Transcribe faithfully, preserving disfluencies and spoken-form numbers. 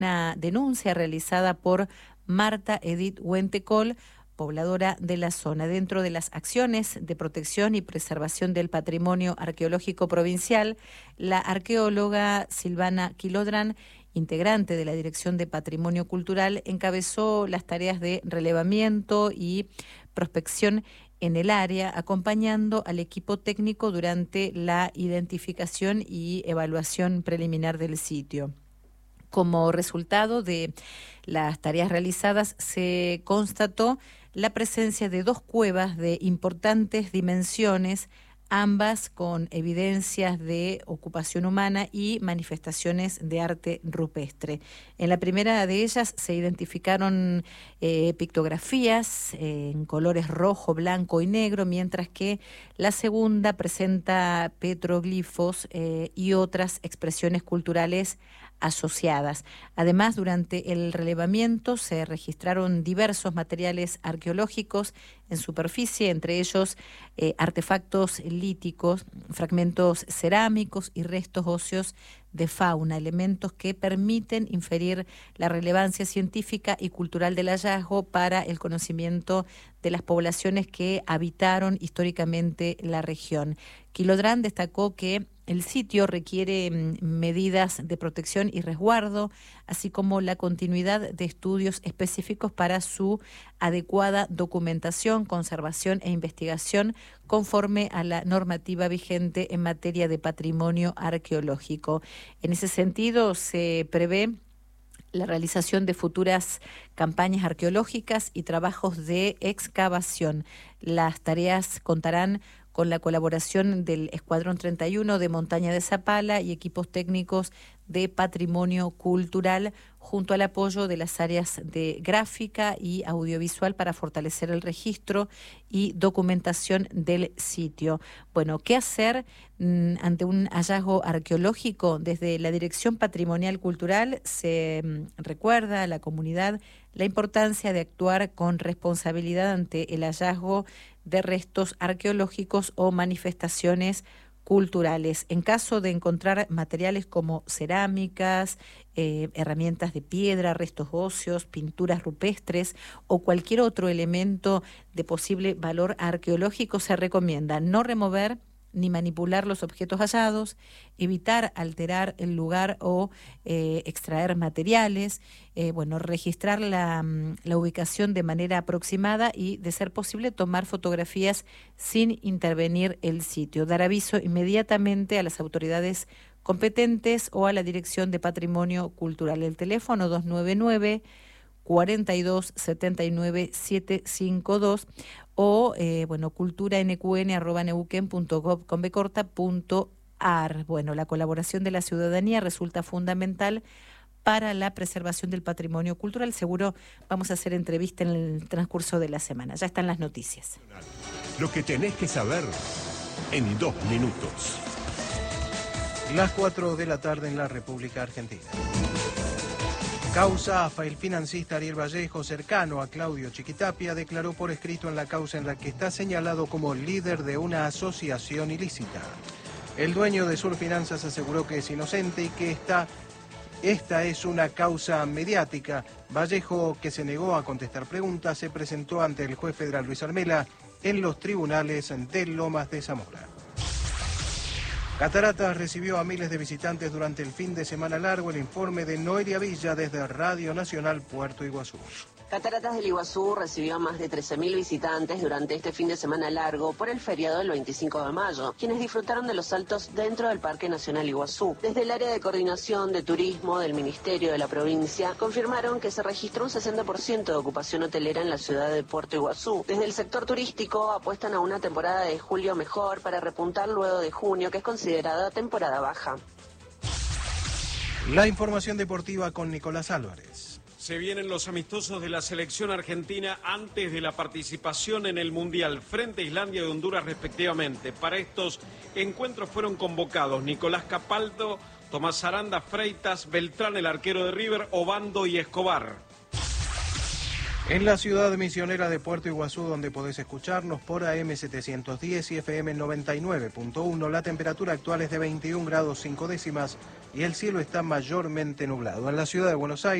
una denuncia realizada por Marta Edith Huentecol, pobladora de la zona. Dentro de las acciones de protección y preservación del patrimonio arqueológico provincial, la arqueóloga Silvana Quilodrán, integrante de la Dirección de Patrimonio Cultural, encabezó las tareas de relevamiento y prospección en el área, acompañando al equipo técnico durante la identificación y evaluación preliminar del sitio. Como resultado de las tareas realizadas, se constató la presencia de dos cuevas de importantes dimensiones, ambas con evidencias de ocupación humana y manifestaciones de arte rupestre. En la primera de ellas se identificaron eh, pictografías eh, en colores rojo, blanco y negro, mientras que la segunda presenta petroglifos eh, y otras expresiones culturales asociadas. Además, durante el relevamiento se registraron diversos materiales arqueológicos en superficie, entre ellos eh, artefactos líticos, fragmentos cerámicos y restos óseos de fauna, elementos que permiten inferir la relevancia científica y cultural del hallazgo para el conocimiento de las poblaciones que habitaron históricamente la región. Quilodrán destacó que el sitio requiere medidas de protección y resguardo, así como la continuidad de estudios específicos para su adecuada documentación, conservación e investigación conforme a la normativa vigente en materia de patrimonio arqueológico. En ese sentido, se prevé la realización de futuras campañas arqueológicas y trabajos de excavación. Las tareas contarán con la colaboración del Escuadrón treinta y uno de Montaña de Zapala y equipos técnicos de patrimonio cultural, junto al apoyo de las áreas de gráfica y audiovisual para fortalecer el registro y documentación del sitio. Bueno, ¿qué hacer mmm, ante un hallazgo arqueológico? Desde la Dirección Patrimonial Cultural se mmm, recuerda a la comunidad la importancia de actuar con responsabilidad ante el hallazgo de restos arqueológicos o manifestaciones culturales. En caso de encontrar materiales como cerámicas, eh, herramientas de piedra, restos óseos, pinturas rupestres o cualquier otro elemento de posible valor arqueológico, se recomienda no remover ni manipular los objetos hallados, evitar alterar el lugar o eh, extraer materiales, eh, bueno, registrar la, la ubicación de manera aproximada y, de ser posible, tomar fotografías sin intervenir el sitio. Dar aviso inmediatamente a las autoridades competentes o a la Dirección de Patrimonio Cultural. El teléfono dos nueve nueve, cuarenta y dos, setenta y nueve, setecientos cincuenta y dos o eh, bueno, culturanqn arroba neuquén punto gov con b corta punto ar. Bueno, la colaboración de la ciudadanía resulta fundamental para la preservación del patrimonio cultural. Seguro vamos a hacer entrevista en el transcurso de la semana. Ya están las noticias. Lo que tenés que saber en dos minutos. Las cuatro de la tarde en la República Argentina. Causa AFA. El financista Ariel Vallejo, cercano a Claudio Chiquitapia, declaró por escrito en la causa en la que está señalado como líder de una asociación ilícita. El dueño de Surfinanzas aseguró que es inocente y que esta, esta es una causa mediática. Vallejo, que se negó a contestar preguntas, se presentó ante el juez federal Luis Armela en los tribunales de Lomas de Zamora. Cataratas recibió a miles de visitantes durante el fin de semana largo. El informe de Noelia Villa desde Radio Nacional Puerto Iguazú. Cataratas del Iguazú recibió a más de trece mil visitantes durante este fin de semana largo por el feriado del veinticinco de mayo, quienes disfrutaron de los saltos dentro del Parque Nacional Iguazú. Desde el área de coordinación de turismo del Ministerio de la provincia confirmaron que se registró un sesenta por ciento de ocupación hotelera en la ciudad de Puerto Iguazú. Desde el sector turístico apuestan a una temporada de julio mejor para repuntar luego de junio, que es considerada temporada baja. La información deportiva con Nicolás Álvarez. Se vienen los amistosos de la selección argentina antes de la participación en el Mundial frente a Islandia y Honduras respectivamente. Para estos encuentros fueron convocados Nicolás Capaldo, Tomás Aranda, Freitas, Beltrán, el arquero de River, Obando y Escobar. En la ciudad misionera de Puerto Iguazú, donde podés escucharnos por A M setecientos diez y F M noventa y nueve punto uno, la temperatura actual es de veintiún grados cinco décimas y el cielo está mayormente nublado. En la ciudad de Buenos Aires,